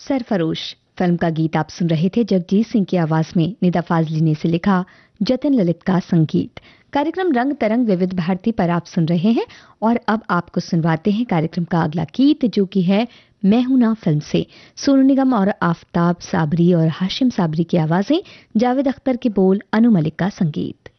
Sarfarosh film का गीत आप सुन रहे थे। जगजीत सिंह की आवाज में निदा फाजली ने से लिखा, जतिन ललित का संगीत। कार्यक्रम रंग तरंग विविध भारती पर आप सुन रहे हैं और अब आपको सुनवाते हैं कार्यक्रम का अगला गीत, जो कि है मैं हूं ना फिल्म से। सोनू निगम और आफताब साबरी और हाशिम साबरी की आवाजें, जावेद अख्तर के बोल, अनु मलिक का संगीत।